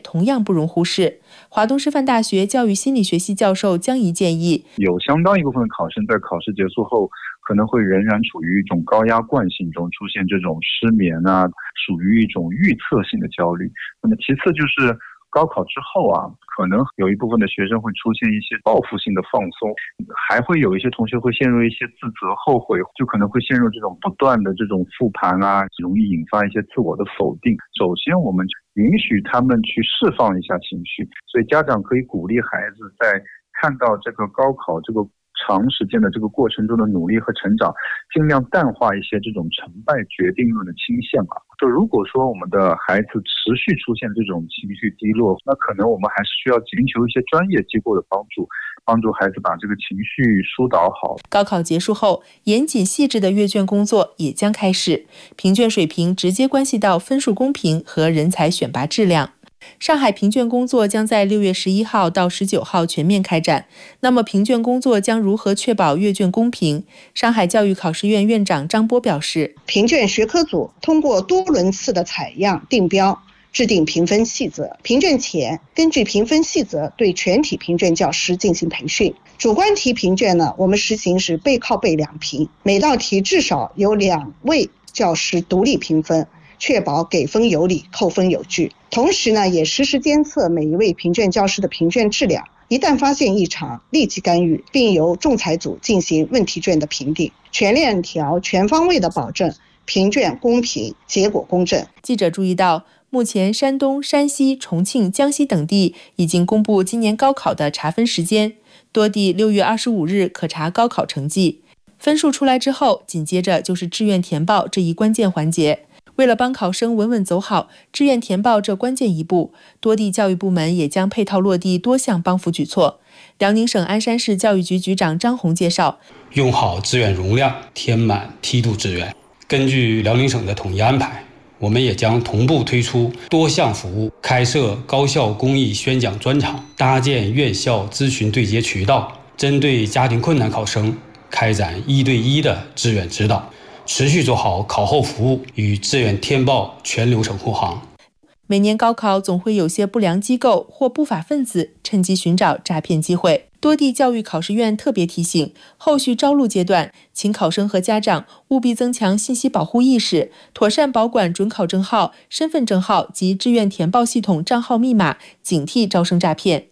同样不容忽视。华东师范大学教育心理学系教授江怡建议， 有相当一部分的考生在考试结束后可能会仍然处于一种高压惯性中，出现这种失眠啊，属于一种预测性的焦虑。那么其次就是高考之后啊，可能有一部分的学生会出现一些报复性的放松，还会有一些同学会陷入一些自责后悔，就可能会陷入这种不断的这种复盘啊，容易引发一些自我的否定。首先我们允许他们去释放一下情绪，所以家长可以鼓励孩子在看到这个高考这个长时间的这个过程中的努力和成长，尽量淡化一些这种成败决定论的倾向啊。就如果说我们的孩子持续出现这种情绪低落，那可能我们还是需要寻求一些专业机构的帮助，帮助孩子把这个情绪疏导好。 高考结束后，严谨细致的阅卷工作也将开始，评卷水平直接关系到分数公平和人才选拔质量。上海评卷工作将在6月11号到19号全面开展。那么评卷工作将如何确保阅卷公平？上海教育考试院院长张波表示， 评卷学科组通过多轮次的采样定标，制定评分细则。评卷前，根据评分细则对全体评卷教师进行培训。主观题评卷呢，我们实行是背靠背两评，每道题至少有2位教师独立评分，确保给分有理，扣分有据。同时呢，也实时监测每一位评卷教师的评卷质量，一旦发现异常，立即干预，并由仲裁组进行问题卷的评定，全链条、全方位的保证评卷公平，结果公正。 记者注意到，目前山东、山西、重庆、江西等地已经公布今年高考的查分时间，多地6月25日可查高考成绩。分数出来之后，紧接着就是志愿填报这一关键环节。为了帮考生稳稳走好志愿填报这关键一步，多地教育部门也将配套落地多项帮扶举措。辽宁省鞍山市教育局局长张红介绍， 用好志愿容量，填满梯度志愿。根据辽宁省的统一安排，我们也将同步推出多项服务，开设高校公益宣讲专场，搭建院校咨询对接渠道，针对家庭困难考生开展1对1的志愿指导，持续做好考后服务与志愿填报全流程护航。 每年高考总会有些不良机构或不法分子趁机寻找诈骗机会，多地教育考试院特别提醒，后续招录阶段，请考生和家长务必增强信息保护意识，妥善保管准考证号、身份证号及志愿填报系统账号密码，警惕招生诈骗。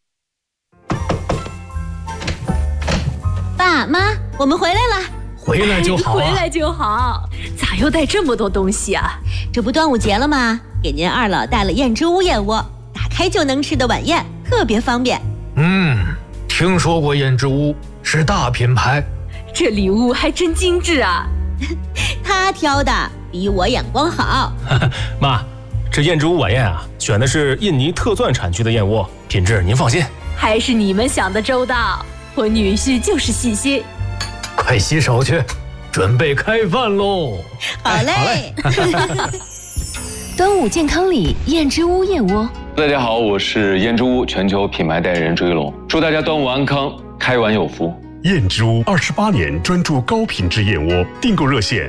爸妈，我们回来了。 回来就好， 回来就好。咋又带这么多东西啊？这不端午节了吗？给您二老带了燕之屋燕窝，打开就能吃的晚宴，特别方便。 听说过燕之屋，是大品牌。 这礼物还真精致啊！他挑的比我眼光好。 妈，这燕之屋晚宴啊，选的是印尼特钻产区的燕窝，品质您放心。 还是你们想的周到，我女婿就是细心。 快洗手去，准备开饭喽！ 好嘞。 端午健康礼，燕之屋燕窝。 大家好，我是燕之屋全球品牌代言人朱一龙，祝大家端午安康，开碗有福。 燕之屋28年专注高品质燕窝，订购热线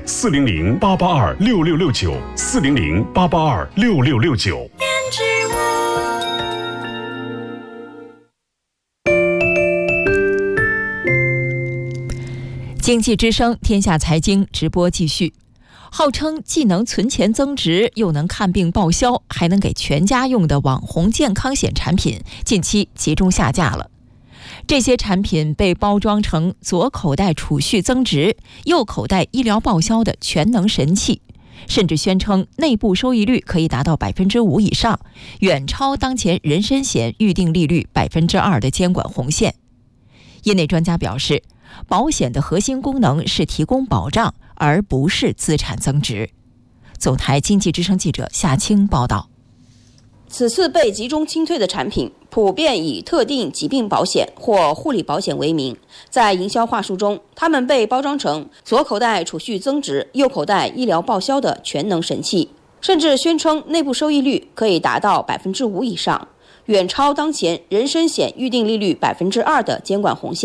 400-882-6669，400-882-6669。燕之屋。 经济之声天下财经直播继续。号称既能存钱增值，又能看病报销，还能给全家用的网红健康险产品，近期集中下架了。这些产品被包装成左口袋储蓄增值，右口袋医疗报销的全能神器，甚至宣称内部收益率可以达到5%以上，远超当前人身险预定利率2%的监管红线。业内专家表示，保险的核心功能是提供保障，而不是资产增值。总台经济之声记者夏青报道。 此次被集中清退的产品普遍以特定疾病保险或护理保险为名，在营销话术中，它们被包装成左口袋储蓄增值，右口袋医疗报销的全能神器，甚至宣称内部收益率可以达到5%以上，远超当前人身险预定利率2%的监管红线。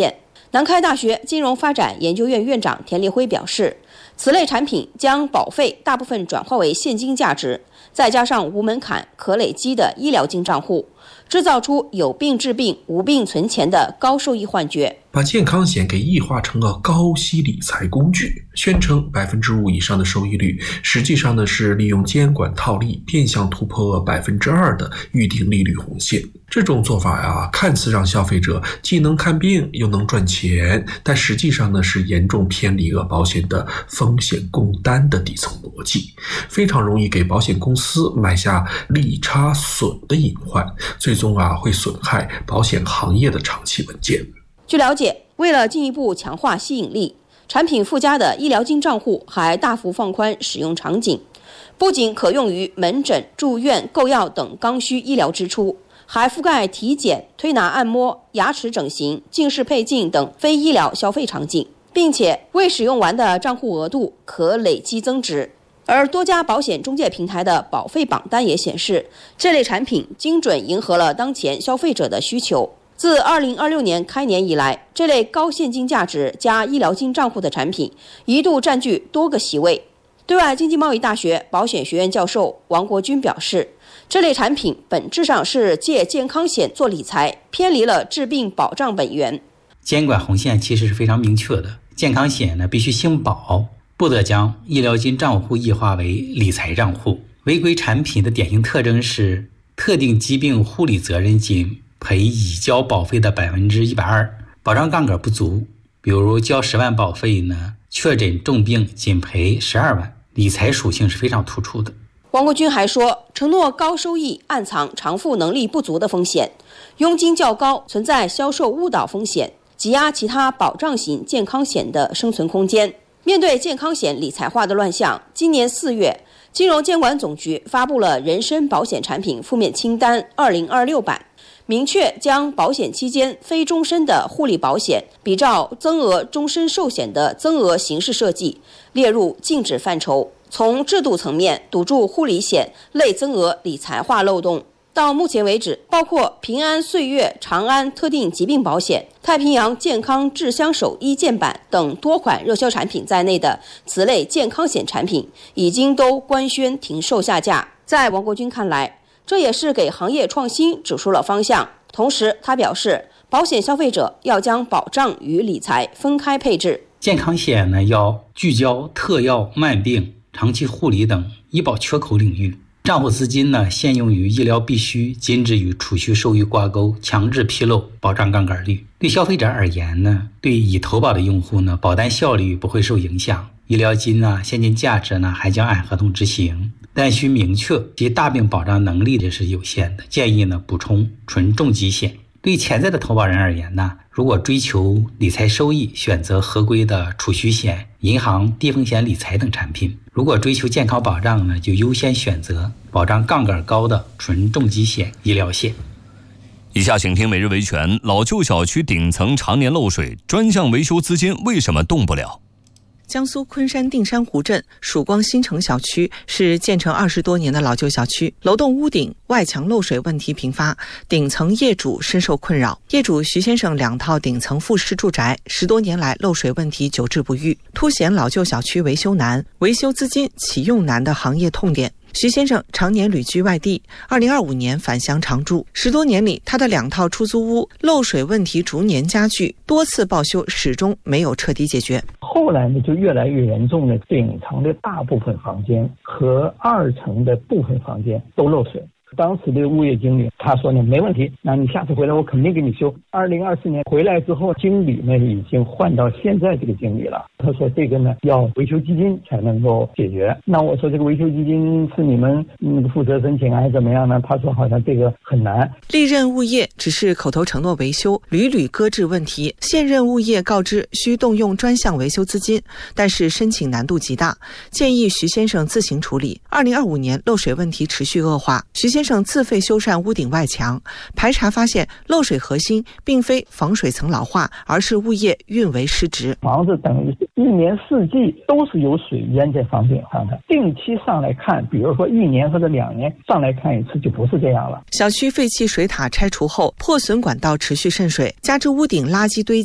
南开大学金融发展研究院院长田立辉表示，此类产品将保费大部分转化为现金价值，再加上无门槛可累积的医疗金账户，制造出有病治病无病存钱的高收益幻觉， 把健康险给异化成了高息理财工具，宣称5%以上的收益率，实际上呢是利用监管套利变相突破2%的预定利率红线。这种做法呀，看似让消费者既能看病又能赚钱，但实际上呢是严重偏离了保险的风险共担的底层逻辑，非常容易给保险公司埋下利差损的隐患，最终会损害保险行业的长期稳健。 据了解，为了进一步强化吸引力，产品附加的医疗金账户还大幅放宽使用场景，不仅可用于门诊、住院、购药等刚需医疗支出，还覆盖体检、推拿按摩、牙齿整形、近视配镜等非医疗消费场景，并且未使用完的账户额度可累积增值。而多家保险中介平台的保费榜单也显示，这类产品精准迎合了当前消费者的需求。自2026年开年以来，这类高现金价值加医疗金账户的产品一度占据多个席位。对外经济贸易大学保险学院教授王国军表示，这类产品本质上是借健康险做理财，偏离了治病保障本源。 监管红线其实是非常明确的，健康险呢必须兴保，不得将医疗金账户异化为理财账户。违规产品的典型特征是特定疾病护理责任金赔已交保费的120%，保障杠杆不足。比如交10万保费呢，确诊重病仅赔12万，理财属性是非常突出的。 王国军还说，承诺高收益暗藏偿付能力不足的风险，佣金较高，存在销售误导风险，挤压其他保障型健康险的生存空间。面对健康险理财化的乱象，今年4月，金融监管总局发布了人身保险产品负面清单2026版，明确将保险期间非终身的护理保险比照增额终身寿险的增额形式设计，列入禁止范畴。从制度层面堵住护理险类增额理财化漏洞。到目前为止，包括平安岁月、长安特定疾病保险、太平洋健康智相守一键版等多款热销产品在内的此类健康险产品，已经都官宣停售下架。在王国军看来，这也是给行业创新指出了方向。同时，他表示，保险消费者要将保障与理财分开配置。 健康险呢，要聚焦特药、慢病、长期护理等医保缺口领域。账户资金呢，限用于医疗必需，禁止与储蓄收益挂钩，强制披露保障杠杆率。对消费者而言呢，对已投保的用户呢，保单效率不会受影响，医疗金啊、现金价值呢，还将按合同执行，但需明确其大病保障能力这是有限的，建议呢补充纯重疾险。对潜在的投保人而言呢，如果追求理财收益，选择合规的储蓄险、银行低风险理财等产品；如果追求健康保障呢，就优先选择保障杠杆高的纯重疾险、医疗险。 以下请听每日维权。老旧小区顶层常年漏水，专项维修资金为什么动不了？ 江苏昆山定山湖镇曙光新城小区是建成20多年的老旧小区，楼栋屋顶外墙漏水问题频发，顶层业主深受困扰。业主徐先生2套顶层复式住宅10多年来漏水问题久治不愈，凸显老旧小区维修难、维修资金启用难的行业痛点。徐先生常年旅居外地，2025年返乡常住，10多年里，他的2套出租屋漏水问题逐年加剧，多次报修始终没有彻底解决。 后来呢，就越来越严重的，顶层的大部分房间和2层的部分房间都漏水。当时的物业经理他说呢，没问题，那你下次回来我肯定给你修。2024年回来之后，经理呢已经换到现在这个经理了。他说这个呢要维修基金才能够解决。那我说这个维修基金是你们负责申请还是怎么样呢？他说好像这个很难。 历任物业只是口头承诺维修，屡屡搁置问题。现任物业告知需动用专项维修资金，但是申请难度极大，建议徐先生自行处理。2025年漏水问题持续恶化，徐先生自费修缮屋顶外墙，排查发现漏水核心并非防水层老化，而是物业运维失职。 房子等于是1年4季都是有水淹在房顶上的，定期上来看，比如说1年或者2年上来看一次，就不是这样了。 小区废弃水塔拆除后，破损管道持续渗水，加之屋顶垃圾堆积，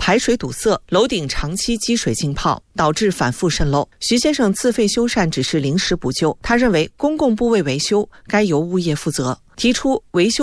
排水堵塞，楼顶长期积水浸泡，导致反复渗漏。徐先生自费修缮只是临时补救，他认为公共部位维修该由物业负责，提出维修